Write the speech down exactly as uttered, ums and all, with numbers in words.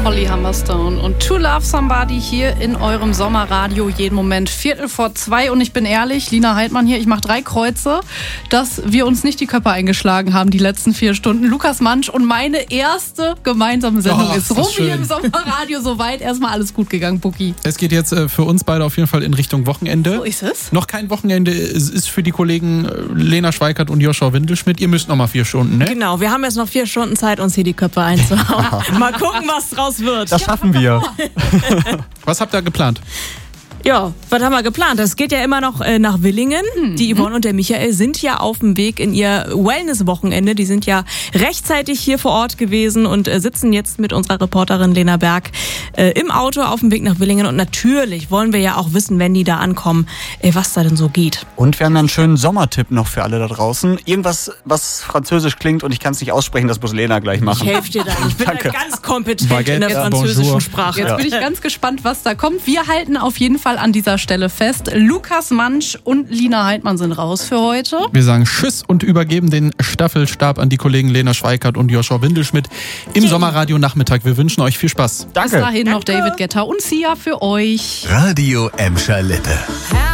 Holly Humberstone und To Love Somebody hier in eurem Sommerradio jeden Moment Viertel vor zwei. Und ich bin ehrlich, Lina Heidmann hier, ich mache drei Kreuze, dass wir uns nicht die Köpfe eingeschlagen haben die letzten vier Stunden. Lukas Mantzsch und meine erste gemeinsame Sendung oh, ist rum hier im Sommerradio. Soweit erstmal alles gut gegangen, Bucki. Es geht jetzt äh, für uns beide auf jeden Fall in Richtung Wochenende. So ist es. Noch kein Wochenende, es ist für die Kollegen äh, Lena Schweikert und Joshua Windelschmidt. Ihr müsst noch mal vier Stunden, ne? Genau, wir haben jetzt noch vier Stunden Zeit, uns hier die Köpfe einzuhauen. Mal gucken, was draus wird. Das schaffen wir. Was habt ihr geplant? Ja, was haben wir geplant? Das geht ja immer noch äh, nach Willingen. Mhm. Die Yvonne und der Michael sind ja auf dem Weg in ihr Wellness-Wochenende. Die sind ja rechtzeitig hier vor Ort gewesen und äh, sitzen jetzt mit unserer Reporterin Lena Berg äh, im Auto auf dem Weg nach Willingen. Und natürlich wollen wir ja auch wissen, wenn die da ankommen, äh, was da denn so geht. Und wir haben einen schönen Sommertipp noch für alle da draußen. Irgendwas, was französisch klingt und ich kann es nicht aussprechen, das muss Lena gleich machen. Ich helfe dir da. Ich bin da ganz kompetent Baguette, in der französischen bonjour. Sprache. Jetzt bin ich ganz gespannt, was da kommt. Wir halten auf jeden Fall an dieser Stelle fest. Lukas Mantzsch und Lina Heidmann sind raus für heute. Wir sagen Tschüss und übergeben den Staffelstab an die Kollegen Lena Schweikert und Joshua Windelschmidt im Sommerradio Nachmittag. Wir wünschen euch viel Spaß. Danke. Bis dahin noch David Guetta und Sia für euch. Radio Emscher Lippe.